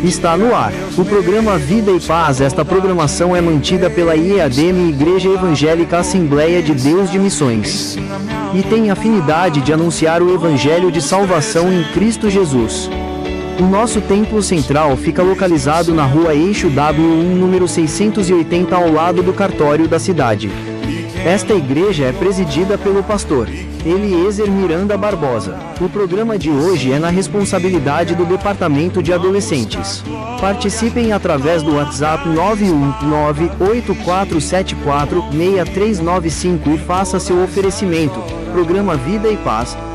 Está no ar o programa Vida e Paz. Esta programação é mantida pela IEADM, Igreja Evangélica Assembleia de Deus de Missões, e tem afinidade de anunciar o Evangelho de salvação em Cristo Jesus. O nosso templo central fica localizado na rua Eixo W1, número 680, ao lado do cartório da cidade. Esta igreja é presidida pelo pastor Eliezer Miranda Barbosa. O programa de hoje é na responsabilidade do Departamento de Adolescentes. Participem através do WhatsApp 91984746395 e faça seu oferecimento. Programa Vida e Paz,